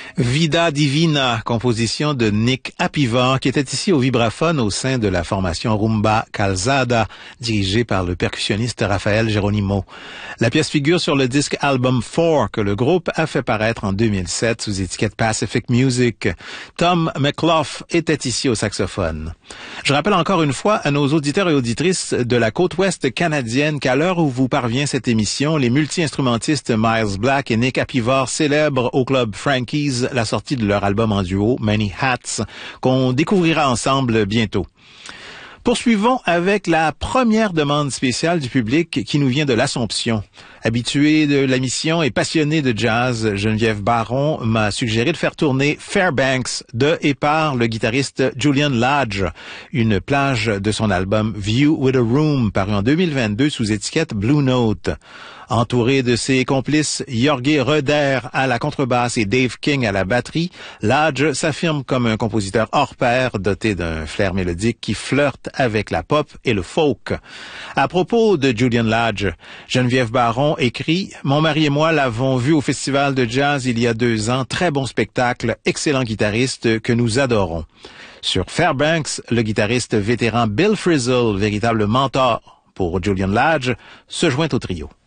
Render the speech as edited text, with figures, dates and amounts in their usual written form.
Vida Divina, composition de Nick Apivar, qui était ici au vibraphone au sein de la formation Rumba Calzada, dirigée par le percussionniste Rafael Geronimo. La pièce figure sur le disque Album 4 que le groupe a fait paraître en 2007 sous étiquette Pacific Music. Tom McLough était ici au saxophone. Je rappelle encore une fois à nos auditeurs et auditrices de la côte ouest canadienne qu'à l'heure où vous parvient cette émission, les multi-instrumentistes Miles Black et Nick Apivar célèbrent au club Frankie's la sortie de leur album en duo, Many Hats, qu'on découvrira ensemble bientôt. Poursuivons avec la première demande spéciale du public qui nous vient de l'Assomption. Habituée de la mission et passionnée de jazz, Geneviève Baron m'a suggéré de faire tourner Fairbanks de et par le guitariste Julian Lage, une plage de son album View with a Room, paru en 2022 sous étiquette Blue Note. Entouré de ses complices Jorge Roeder à la contrebasse et Dave King à la batterie, Lage s'affirme comme un compositeur hors pair doté d'un flair mélodique qui flirte avec la pop et le folk. À propos de Julian Lage, Geneviève Baron écrit « Mon mari et moi l'avons vu au festival de jazz il y a 2 ans. Très bon spectacle, excellent guitariste que nous adorons. » Sur Fairbanks, le guitariste vétéran Bill Frisell, véritable mentor pour Julian Lage, se joint au trio.